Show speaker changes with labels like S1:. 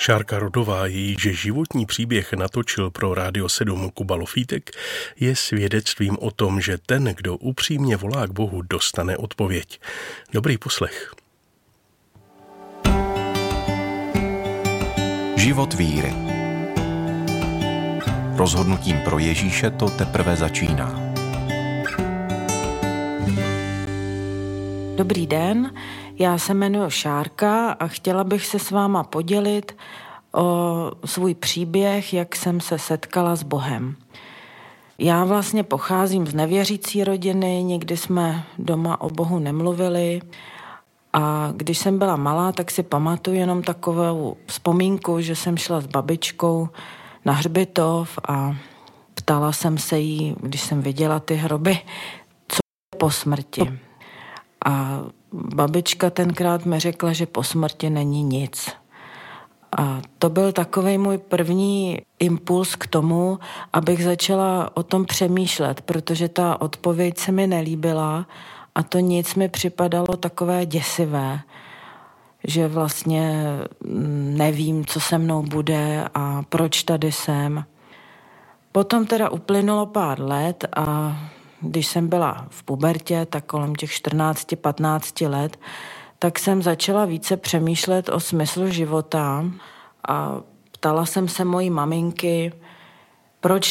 S1: Šárka Rodová, jejíž životní příběh natočil pro Rádio 7 Kuba Lofítek, je svědectvím o tom, že ten, kdo upřímně volá k Bohu, dostane odpověď. Dobrý poslech.
S2: Život víry. Rozhodnutím pro Ježíše to teprve začíná.
S3: Dobrý den, já se jmenuji Šárka a chtěla bych se s váma podělit o svůj příběh, jak jsem se setkala s Bohem. Já vlastně pocházím z nevěřící rodiny, nikdy jsme doma o Bohu nemluvili a když jsem byla malá, tak si pamatuju jenom takovou vzpomínku, že jsem šla s babičkou na hřbitov a ptala jsem se jí, když jsem viděla ty hroby, co je po smrti. A babička tenkrát mi řekla, že po smrti není nic. A to byl takovej můj první impuls k tomu, abych začala o tom přemýšlet, protože ta odpověď se mi nelíbila a to nic mi připadalo takové děsivé, že vlastně nevím, co se mnou bude a proč tady jsem. Potom teda uplynulo pár let a když jsem byla v pubertě, tak kolem těch 14-15 let, tak jsem začala více přemýšlet o smyslu života a ptala jsem se mojí maminky, proč